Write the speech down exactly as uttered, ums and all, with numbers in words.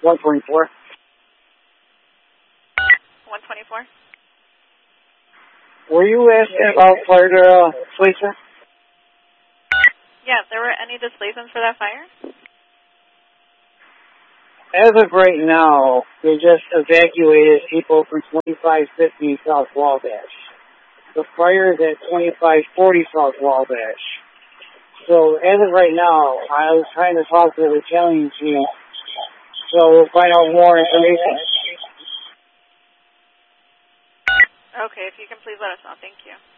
one twenty-four. one twenty-four. Were you asking about fire uh, displacement? Yeah, there were any displacements for that fire? As of right now, they just evacuated people from twenty-five fifty South Wabash. The fire is at twenty-five forty South Wabash. So as of right now, I was trying to talk to the Italian team, so we'll find out more information. Okay, if you can please let us know. Thank you.